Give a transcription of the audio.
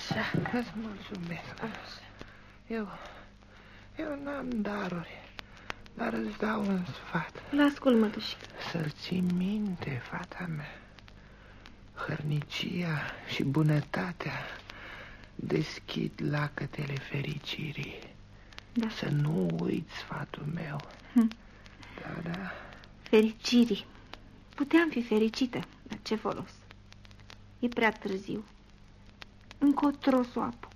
Așa. Îți mulțumesc. Eu n-am daruri, dar îți dau un sfat. L-ascult, mătușică. Să-l ții minte, fata mea. Hărnicia și bunătatea deschid lacătele fericirii. Da. Să nu uiți sfatul meu. Da. Fericirii. Puteam fi fericită, dar ce folos? E prea târziu. Încotro s-o apă.